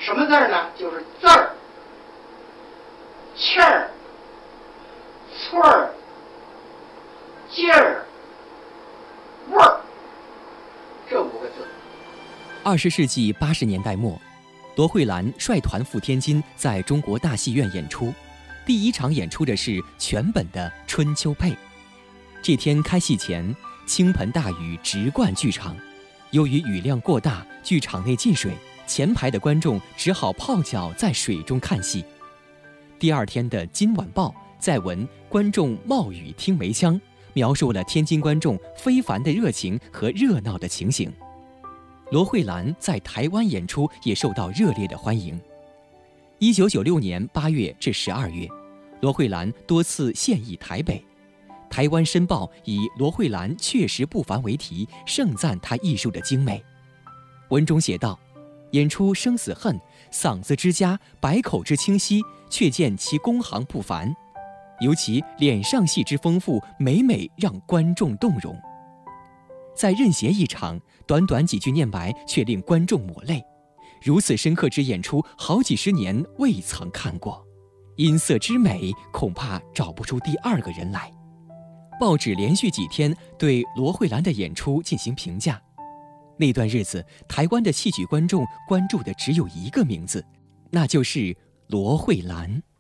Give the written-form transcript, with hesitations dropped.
什么字儿呢？就是字儿、气儿、寸儿、劲儿、味儿，这5个字。 20世纪80年代末，罗慧兰率团赴天津，在中国大戏院演出。第一场演出的是全本的《春秋配》。这天开戏前，倾盆大雨直灌剧场，由于雨量过大，剧场内进水，前排的观众只好泡脚在水中看戏。第二天的《今晚报》载文观众冒雨听梅腔，描述了天津观众非凡的热情和热闹的情形。罗慧兰在台湾演出也受到热烈的欢迎。1996年8月至12月，罗慧兰多次现役台北。台湾申报以罗慧兰确实不凡为题，盛赞她艺术的精美。文中写道：演出生死恨，嗓子之佳，百口之清晰，却见其工行不凡，尤其脸上戏之丰富，每每让观众动容。在任贤一场，短短几句念白却令观众抹泪，如此深刻之演出，好几十年未曾看过，音色之美，恐怕找不出第二个人来。报纸连续几天对罗慧兰的演出进行评价。那段日子，台湾的戏曲观众关注的只有一个名字，那就是罗慧兰。